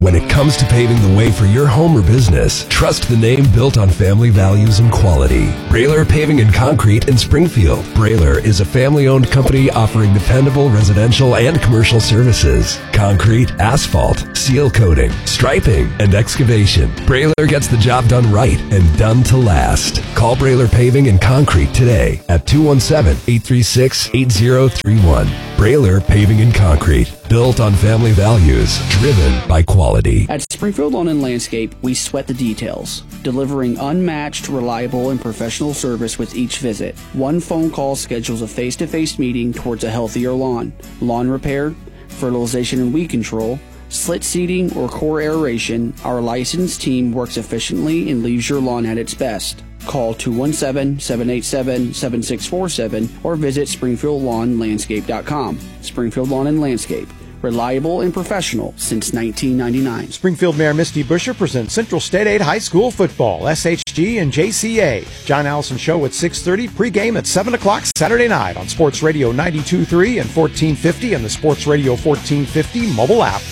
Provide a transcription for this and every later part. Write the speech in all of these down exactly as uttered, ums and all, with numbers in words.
When it comes to paving the way for your home or business, trust the name built on family values and quality. Brailer Paving and Concrete in Springfield. Brailer is a family-owned company offering dependable residential and commercial services. Concrete, asphalt, seal coating, striping, and excavation. Brailer gets the job done right and done to last. Call Brailer Paving and Concrete today at two one seven, eight three six, eight zero three one. Brailer Paving and Concrete. Built on family values, driven by quality. At Springfield Lawn and Landscape, we sweat the details, delivering unmatched, reliable, and professional service with each visit. One phone call schedules a face-to-face meeting towards a healthier lawn. Lawn repair, fertilization and weed control, slit seeding, or core aeration, our licensed team works efficiently and leaves your lawn at its best. Call two one seven, seven eight seven, seven six four seven or visit springfield lawn landscape dot com. Springfield Lawn and Landscape. Reliable and professional since nineteen ninety-nine. Springfield Mayor Misty Buscher presents Central State Aid High School football, S H G and J C A. John Allison Show at six thirty, pregame at seven o'clock Saturday night on Sports Radio ninety-two point three and fourteen fifty and the Sports Radio fourteen fifty mobile app.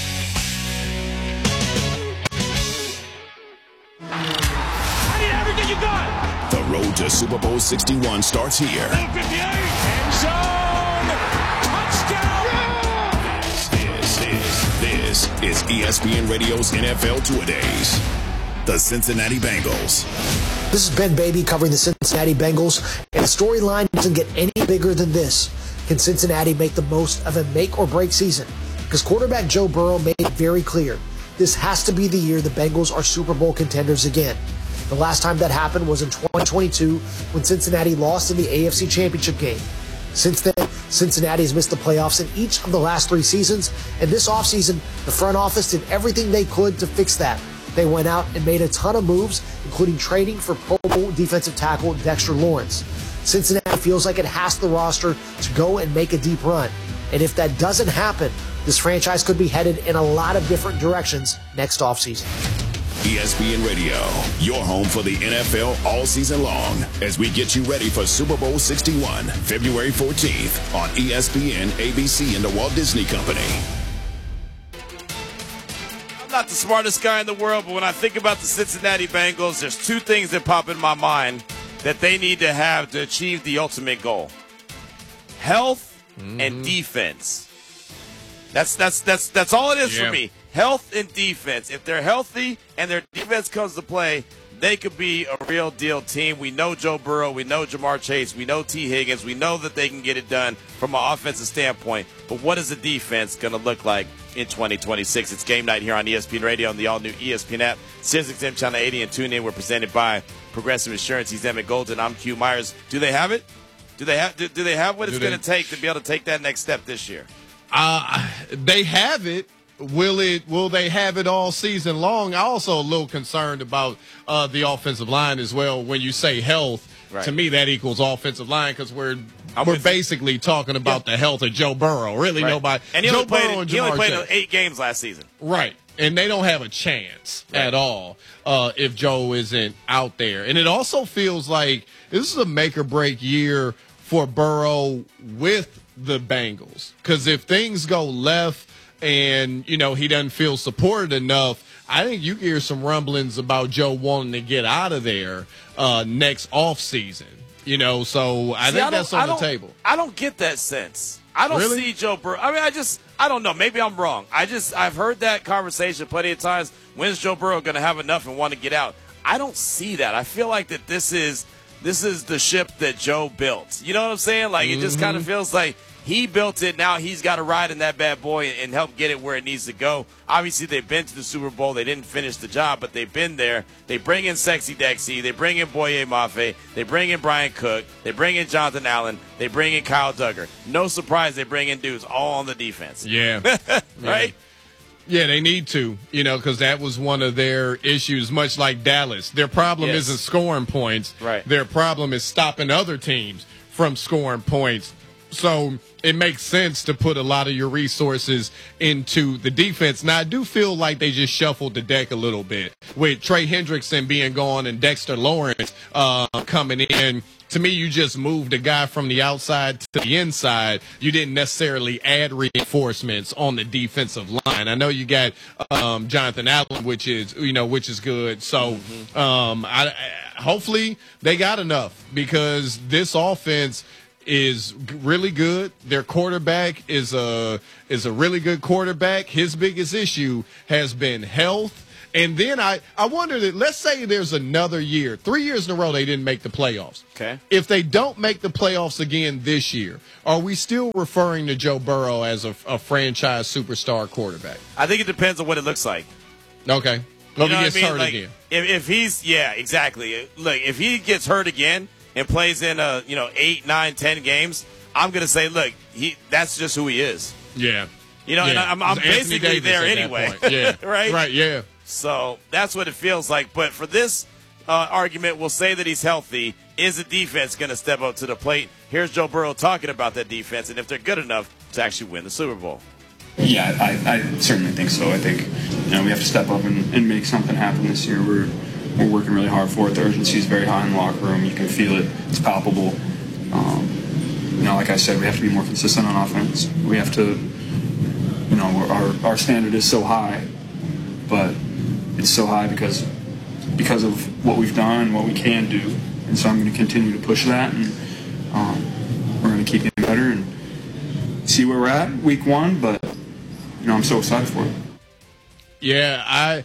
I need everything you got. The road to Super Bowl sixty-one starts here. End zone. This is E S P N Radio's N F L Two-A-Days. The Cincinnati Bengals. This is Ben Baby covering the Cincinnati Bengals, and the storyline doesn't get any bigger than this. Can Cincinnati make the most of a make-or-break season? Because quarterback Joe Burrow made it very clear. This has to be the year the Bengals are Super Bowl contenders again. The last time that happened was in twenty twenty-two when Cincinnati lost in the A F C Championship game. Since then, Cincinnati has missed the playoffs in each of the last three seasons, and this offseason, the front office did everything they could to fix that. They went out and made a ton of moves, including trading for Pro Bowl defensive tackle Dexter Lawrence. Cincinnati feels like it has the roster to go and make a deep run. And if that doesn't happen, this franchise could be headed in a lot of different directions next offseason. E S P N Radio, your home for the N F L all season long, as we get you ready for Super Bowl sixty-one, February fourteenth on E S P N, A B C, and the Walt Disney Company. I'm not the smartest guy in the world, but when I think about the Cincinnati Bengals, there's two things that pop in my mind that they need to have to achieve the ultimate goal. Health mm-hmm. and defense. That's that's that's that's all it is yeah. for me. Health and defense. If they're healthy and their defense comes to play, they could be a real deal team. We know Joe Burrow. We know Jamar Chase. We know T. Higgins. We know that they can get it done from an offensive standpoint. But what is the defense going to look like in twenty twenty-six? It's game night here on E S P N Radio on the all-new E S P N app. SiriusXM Channel eighty and tune in. We're presented by Progressive Insurance. He's Emmett Golden. I'm Q Myers. Do they have it? Do they have, do, do they have what do it's going to take to be able to take that next step this year? Uh, they have it. Will it? Will they have it all season long? I'm also a little concerned about uh, the offensive line as well. When you say health, right. to me that equals offensive line because we're I'm we're basically you. talking about yeah. the health of Joe Burrow. Really, right. nobody. And he Joe only played, Burrow and he only played Chase. eight games last season. Right, and they don't have a chance right. at all uh, if Joe isn't out there. And it also feels like this is a make or break year for Burrow with the Bengals because if things go left. And, you know, he doesn't feel supported enough, I think you hear some rumblings about Joe wanting to get out of there uh, next offseason. You know, so I see, think I that's on I the table. I don't get that sense. I don't really? see Joe Burrow. I mean, I just, I don't know. Maybe I'm wrong. I just, I've heard that conversation plenty of times. When's Joe Burrow going to have enough and want to get out? I don't see that. I feel like that this is, this is the ship that Joe built. You know what I'm saying? Like, mm-hmm. it just kind of feels like he built it. Now he's got to ride in that bad boy and help get it where it needs to go. Obviously, they've been to the Super Bowl. They didn't finish the job, but they've been there. They bring in Sexy Dexy. They bring in Boye Mafe. They bring in Brian Cook. They bring in Jonathan Allen. They bring in Kyle Duggar. No surprise they bring in dudes all on the defense. Yeah. right? Yeah, they need to, you know, because that was one of their issues, much like Dallas. Their problem yes. isn't scoring points. Right. Their problem is stopping other teams from scoring points. So it makes sense to put a lot of your resources into the defense. Now, I do feel like they just shuffled the deck a little bit with Trey Hendrickson being gone and Dexter Lawrence uh, coming in to me, you just moved a guy from the outside to the inside. You didn't necessarily add reinforcements on the defensive line. I know you got um, Jonathan Allen, which is you know which is good. So um, I, I, hopefully they got enough, because this offense is really good. Their quarterback is a is a really good quarterback. His biggest issue has been health. And then I, I wonder that, let's say there's another year, three years in a row they didn't make the playoffs. Okay. If they don't make the playoffs again this year, are we still referring to Joe Burrow as a, a franchise superstar quarterback? I think it depends on what it looks like. Okay. Well, You know he what gets I mean? hurt Like, again. If, if he's, yeah, exactly. Look, if he gets hurt again and plays in, a, you know, eight, nine, ten games, I'm going to say, look, he that's just who he is. Yeah. You know, yeah. and I'm, I'm Anthony basically Davis there at that anyway. point. Yeah. right? Right, yeah. So that's what it feels like. But for this uh, argument, we'll say that he's healthy. Is the defense going to step up to the plate? Here's Joe Burrow talking about that defense and if they're good enough to actually win the Super Bowl. Yeah, I, I certainly think so. I think you know we have to step up and, and make something happen this year. We're we're working really hard for it. The urgency is very high in the locker room. You can feel it. It's palpable. Um, you know, like I said, we have to be more consistent on offense. We have to, you know, our our standard is so high, but it's so high because because of what we've done, what we can do, and so I'm going to continue to push that, and um, we're going to keep getting better and see where we're at week one. But you know, I'm so excited for it. Yeah, I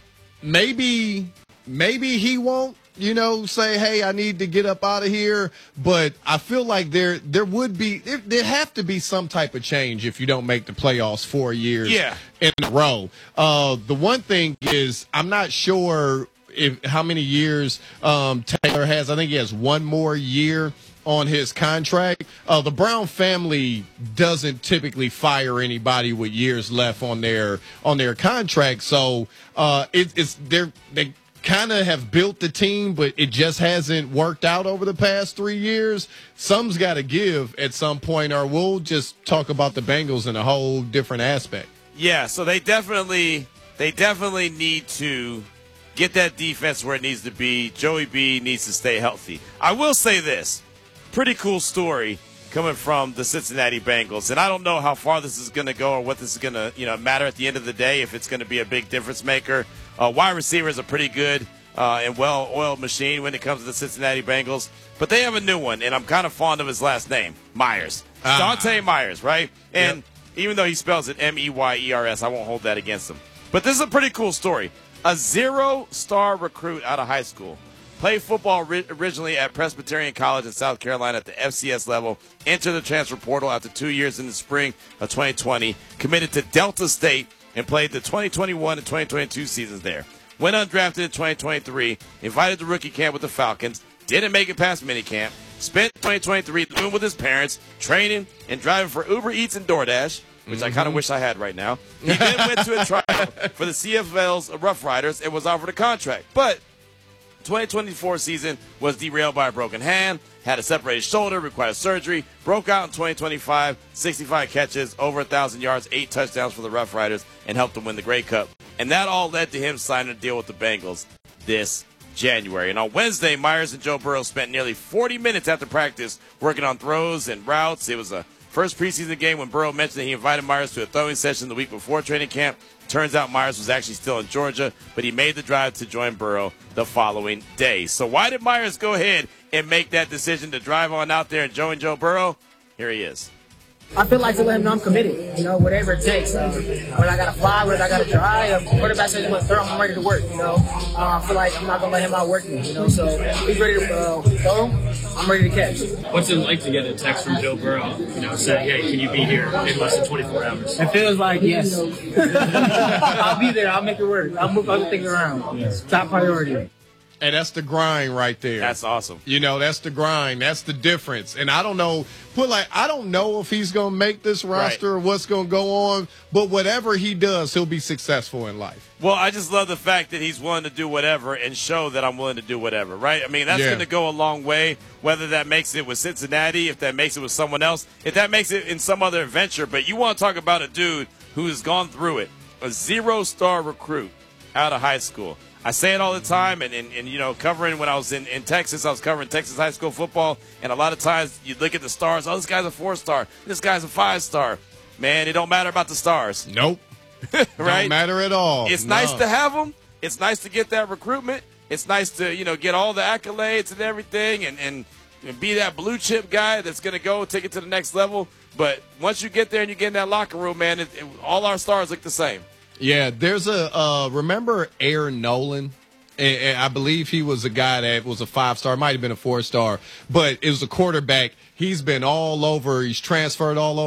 maybe maybe he won't, you know, say, hey, I need to get up out of here. But I feel like there there would be there, there have to be some type of change if you don't make the playoffs four years Yeah. in a row. Uh, the one thing is, I'm not sure if how many years um, Taylor has. I think he has one more year on his contract. Uh, the Brown family doesn't typically fire anybody with years left on their on their contract, so uh, it, it's they're they kind of have built the team, but it just hasn't worked out over the past three years. Some's got to give at some point, or we'll just talk about the Bengals in a whole different aspect. Yeah, so they definitely they definitely need to get that defense where it needs to be. Joey B needs to stay healthy. I will say this. Pretty cool story coming from the Cincinnati Bengals, and I don't know how far this is going to go or what this is going to, you know, matter at the end of the day, if it's going to be a big difference maker. Uh, wide receiver is a pretty good uh, and well-oiled machine when it comes to the Cincinnati Bengals, but they have a new one, and I'm kind of fond of his last name, Myers. Ah. Dante Myers, right? And yep. Even though he spells it M E Y E R S, I won't hold that against him. But this is a pretty cool story. A zero-star recruit out of high school. Played football ri- originally at Presbyterian College in South Carolina at the F C S level. Entered the transfer portal after two years in the spring of twenty twenty. Committed to Delta State and played the twenty twenty-one and twenty twenty-two seasons there. Went undrafted in twenty twenty-three. Invited to rookie camp with the Falcons. Didn't make it past minicamp. Spent twenty twenty-three living with his parents, training, and driving for Uber Eats and DoorDash, which mm-hmm. I kind of wish I had right now. He then went to a trial for the C F L's Rough Riders and was offered a contract. But twenty twenty-four season was derailed by a broken hand, had a separated shoulder, required surgery, broke out in twenty twenty-five, sixty-five catches, over one thousand yards, eight touchdowns for the Rough Riders, and helped them win the Grey Cup. And that all led to him signing a deal with the Bengals this January. And on Wednesday, Myers and Joe Burrow spent nearly forty minutes after practice working on throws and routes. It was a first preseason game when Burrow mentioned that he invited Myers to a throwing session the week before training camp. Turns out Myers was actually still in Georgia, but he made the drive to join Burrow the following day. So why did Myers go ahead and make that decision to drive on out there and join Joe Burrow? Here he is. I feel like to let him know I'm committed, you know, whatever it takes. Uh, whether I got to fly, whether I got to drive, quarterback says he wants to throw, I'm ready to work, you know. Uh, I feel like I'm not going to let him outwork me, you know. So he's ready to uh, throw, I'm ready to catch. What's it like to get a text from Joe Burrow, you know, saying, hey, can you be here in less than twenty-four hours? It feels like, yes. I'll be there. I'll make it work. I'll move other things around. Yeah. Top priority. And that's the grind right there. That's awesome. You know, that's the grind. That's the difference. And I don't know, put like I don't know if he's going to make this roster right. or what's going to go on, but whatever he does, he'll be successful in life. Well, I just love the fact that he's willing to do whatever and show that I'm willing to do whatever, right? I mean, that's yeah. going to go a long way, whether that makes it with Cincinnati, if that makes it with someone else, if that makes it in some other adventure. But you want to talk about a dude who has gone through it, a zero-star recruit out of high school. I say it all the time, and, and, and you know, covering when I was in, in Texas, I was covering Texas high school football, and a lot of times you look at the stars, oh, this guy's a four-star, this guy's a five-star. Man, it don't matter about the stars. Nope. Right? Don't matter at all. It's No. nice to have them. It's nice to get that recruitment. It's nice to, you know, get all the accolades and everything and, and, and be that blue chip guy that's going to go take it to the next level. But once you get there and you get in that locker room, man, it, it, all our stars look the same. Yeah, there's a uh, remember Aaron Nolan? And, and I believe he was a guy that was a five-star, might have been a four-star, but it was a quarterback. He's been all over. He's transferred all over.